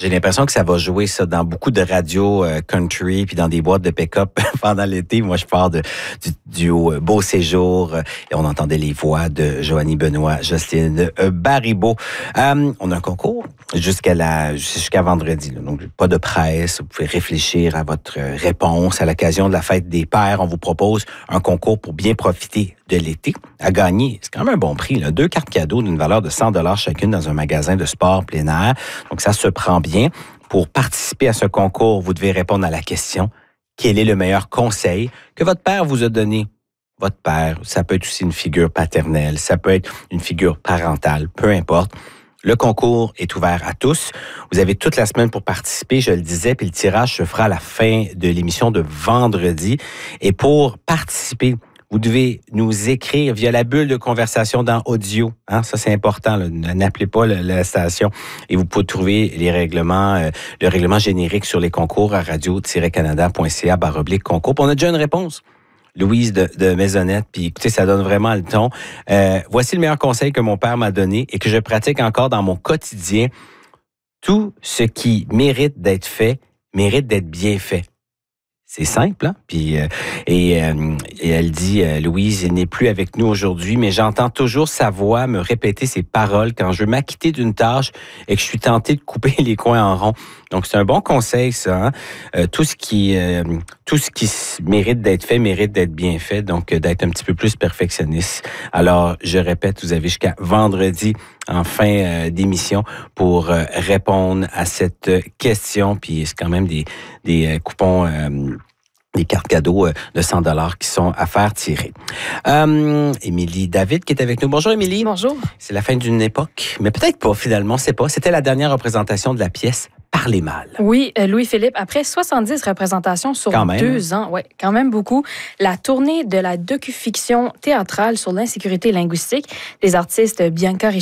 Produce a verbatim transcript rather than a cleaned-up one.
J'ai l'impression que ça va jouer ça dans beaucoup de radios euh, country puis dans des boîtes de pick-up pendant l'été. Moi, je pars de, du, du euh, Beau Séjour euh, et on entendait les voix de Joanie Benoît, Jocelyne euh, Baribeau. Euh, on a un concours jusqu'à la jusqu'à vendredi. Là. Donc, pas de presse. Vous pouvez réfléchir à votre réponse. À l'occasion de la fête des pères, on vous propose un concours pour bien profiter de l'été. À gagner, c'est quand même un bon prix. Là. Deux cartes cadeaux d'une valeur de cent dollars chacune dans un magasin de sport plein air. Donc, ça se prend bien. Pour participer à ce concours, vous devez répondre à la question « Quel est le meilleur conseil que votre père vous a donné? » Votre père, ça peut être aussi une figure paternelle, ça peut être une figure parentale, peu importe. Le concours est ouvert à tous. Vous avez toute la semaine pour participer, je le disais, puis le tirage se fera à la fin de l'émission de vendredi. Et pour participer, vous devez nous écrire via la bulle de conversation dans audio. Hein? Ça, c'est important. Là. N'appelez pas la, la station. Et vous pouvez trouver les règlements, euh, le règlement générique sur les concours à radio-canada.ca barre oblique concours. Puis on a déjà une réponse. Louise de, de Maisonnette. Puis écoutez, ça donne vraiment le ton. Euh, voici le meilleur conseil que mon père m'a donné et que je pratique encore dans mon quotidien. Tout ce qui mérite d'être fait mérite d'être bien fait. C'est simple, hein? Puis, euh, et, euh, et elle dit, euh, Louise, il n'est plus avec nous aujourd'hui, mais j'entends toujours sa voix me répéter ses paroles quand je veux m'acquitter d'une tâche et que je suis tenté de couper les coins en rond. Donc, c'est un bon conseil, ça. Hein? Euh, tout ce qui, euh, tout ce qui mérite d'être fait mérite d'être bien fait, donc euh, d'être un petit peu plus perfectionniste. Alors, je répète, vous avez jusqu'à vendredi en fin euh, d'émission pour euh, répondre à cette question. Puis, c'est quand même des, des euh, coupons... Euh, des cartes cadeaux de cent dollars qui sont à faire tirer. Euh, Émilie David qui est avec nous. Bonjour Émilie. Bonjour. C'est la fin d'une époque, mais peut-être pas finalement, c'est pas. C'était la dernière représentation de la pièce Parlez mal. Oui, Louis-Philippe, après soixante-dix représentations sur quand même. deux ans, ouais, quand même beaucoup, la tournée de la docu-fiction théâtrale sur l'insécurité linguistique des artistes Bianca